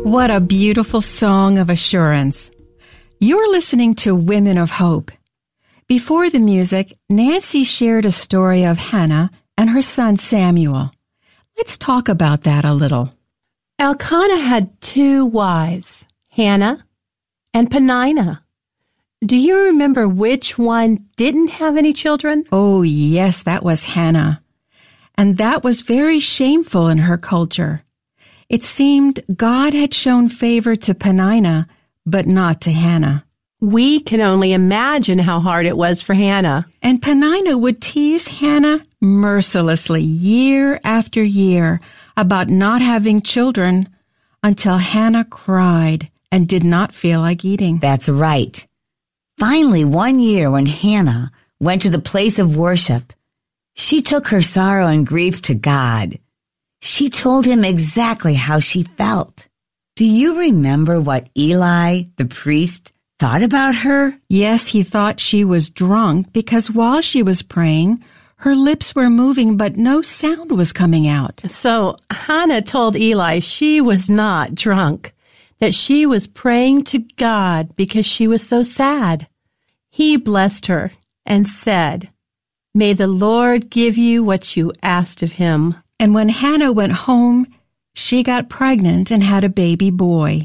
What a beautiful song of assurance. You're listening to Women of Hope. Before the music, Nancy shared a story of Hannah and her son Samuel. Let's talk about that a little. Elkanah had 2 wives, Hannah and Peninnah. Do you remember which one didn't have any children? Oh, yes, that was Hannah. And that was very shameful in her culture. It seemed God had shown favor to Peninnah, but not to Hannah. We can only imagine how hard it was for Hannah. And Peninnah would tease Hannah mercilessly year after year about not having children until Hannah cried and did not feel like eating. That's right. Finally, one year when Hannah went to the place of worship, she took her sorrow and grief to God. She told him exactly how she felt. Do you remember what Eli, the priest, thought about her? Yes, he thought she was drunk because while she was praying, her lips were moving but no sound was coming out. So Hannah told Eli she was not drunk, that she was praying to God because she was so sad. He blessed her and said, "May the Lord give you what you asked of him." And when Hannah went home, she got pregnant and had a baby boy.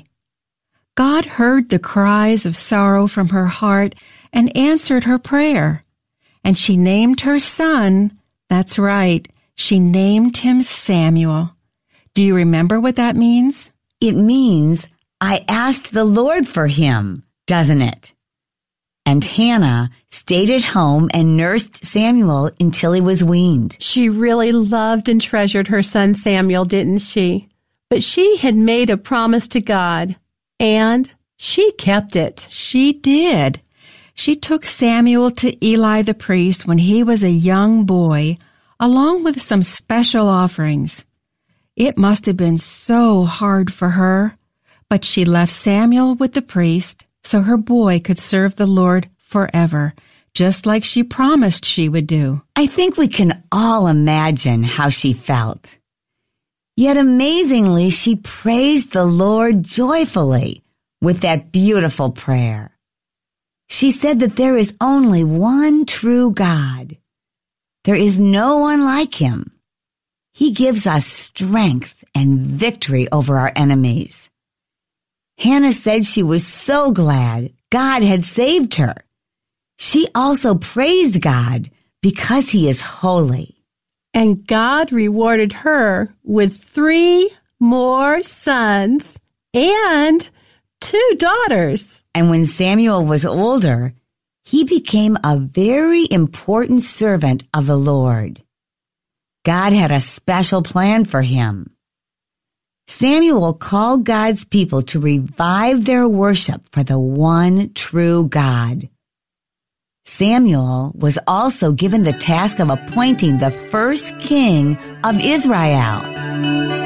God heard the cries of sorrow from her heart and answered her prayer. And she named her son, that's right, she named him Samuel. Do you remember what that means? It means, I asked the Lord for him, doesn't it? And Hannah stayed at home and nursed Samuel until he was weaned. She really loved and treasured her son Samuel, didn't she? But she had made a promise to God, and she kept it. She did. She took Samuel to Eli the priest when he was a young boy, along with some special offerings. It must have been so hard for her, but she left Samuel with the priest so her boy could serve the Lord forever, just like she promised she would do. I think we can all imagine how she felt. Yet amazingly, she praised the Lord joyfully with that beautiful prayer. She said that there is only one true God. There is no one like him. He gives us strength and victory over our enemies. Hannah said she was so glad God had saved her. She also praised God because he is holy. And God rewarded her with 3 more sons and 2 daughters. And when Samuel was older, he became a very important servant of the Lord. God had a special plan for him. Samuel called God's people to revive their worship for the one true God. Samuel was also given the task of appointing the first king of Israel.